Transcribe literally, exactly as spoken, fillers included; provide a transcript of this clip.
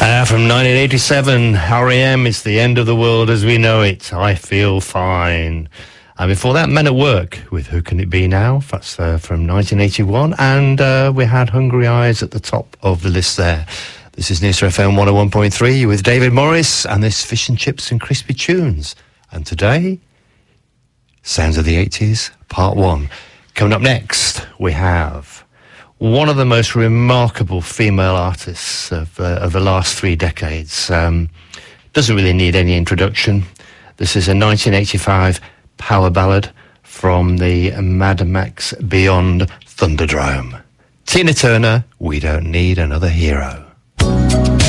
Uh, from nineteen eighty-seven, R E M, It's the End of the World as We Know It, I Feel Fine. And before that, Men at Work with Who Can It Be Now? That's uh, from nineteen eighty-one. And uh, we had Hungry Eyes at the top of the list there. This is Noosa F M one oh one point three with David Morris and this Fish and Chips and Crispy Tunes. And today, Sounds of the eighties, Part one. Coming up next, we have one of the most remarkable female artists of, uh, of the last three decades. Um, doesn't really need any introduction. This is a nineteen eighty-five power ballad from the Mad Max Beyond Thunderdome. Tina Turner, We Don't Need Another Hero.